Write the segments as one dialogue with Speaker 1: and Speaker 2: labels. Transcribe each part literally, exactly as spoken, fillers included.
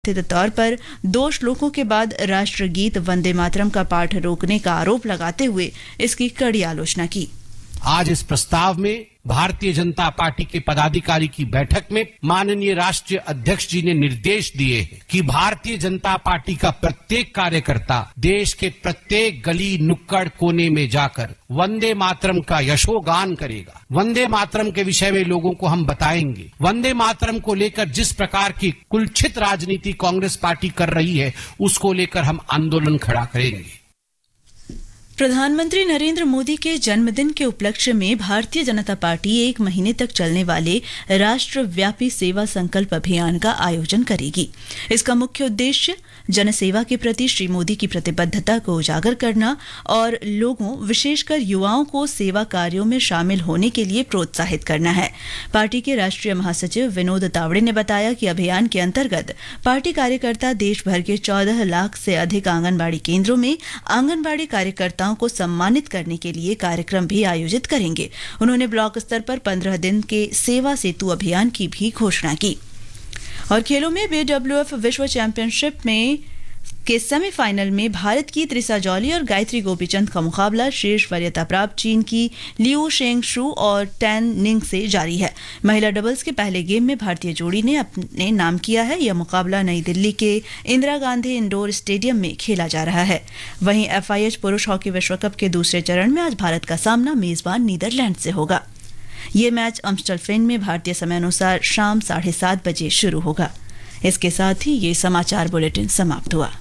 Speaker 1: कथित तौर पर दो श्लोकों के बाद राष्ट्रगीत वंदे मातरम का पाठ रोकने का आरोप लगाते हुए इसकी कड़ी आलोचना की।
Speaker 2: आज इस प्रस्ताव में भारतीय जनता पार्टी के पदाधिकारी की बैठक में माननीय राष्ट्रीय अध्यक्ष जी ने निर्देश दिए हैं कि भारतीय जनता पार्टी का प्रत्येक कार्यकर्ता देश के प्रत्येक गली नुक्कड़ कोने में जाकर वंदे मातरम का यशोगान करेगा। वंदे मातरम के विषय में लोगों को हम बताएंगे। वंदे मातरम को लेकर जिस प्रकार की कुलछित राजनीति कांग्रेस पार्टी कर रही है, उसको लेकर हम आंदोलन खड़ा करेंगे।
Speaker 1: प्रधानमंत्री नरेंद्र मोदी के जन्मदिन के उपलक्ष्य में भारतीय जनता पार्टी एक महीने तक चलने वाले राष्ट्रव्यापी सेवा संकल्प अभियान का आयोजन करेगी। इसका मुख्य उद्देश्य जनसेवा के प्रति श्री मोदी की प्रतिबद्धता को उजागर करना और लोगों, विशेषकर युवाओं को सेवा कार्यों में शामिल होने के लिए प्रोत्साहित करना है। पार्टी के राष्ट्रीय महासचिव विनोद तावड़े ने बताया कि अभियान के अंतर्गत पार्टी कार्यकर्ता देश भर के चौदह लाख से अधिक आंगनबाड़ी केंद्रों में आंगनबाड़ी कार्यकर्ताओं को सम्मानित करने के लिए कार्यक्रम भी आयोजित करेंगे। उन्होंने ब्लॉक स्तर पर पंद्रह दिन के सेवा सेतु अभियान की भी घोषणा की। और खेलों में बीडब्ल्यूएफ विश्व चैंपियनशिप में के सेमीफाइनल में भारत की त्रिसा जॉली और गायत्री गोपीचंद का मुकाबला शीर्ष वरीयता प्राप्त चीन की लियू शेंगशु और टैन निंग से जारी है। महिला डबल्स के पहले गेम में भारतीय जोड़ी ने अपने नाम किया है। यह मुकाबला नई दिल्ली के इंदिरा गांधी इंडोर स्टेडियम में खेला जा रहा है। वहीं एफआईएच पुरुष हॉकी विश्व कप के दूसरे चरण में आज भारत का सामना मेजबान नीदरलैंड से होगा। ये मैच अम्स्टलफेन में भारतीय समय अनुसार शाम साढ़े सात बजे शुरू होगा। इसके साथ ही ये समाचार बुलेटिन समाप्त हुआ।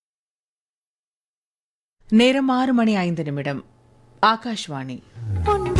Speaker 3: நேரம் ஆறு மணி ஐந்து நிமிடம். ஆகாஷ்வாணி.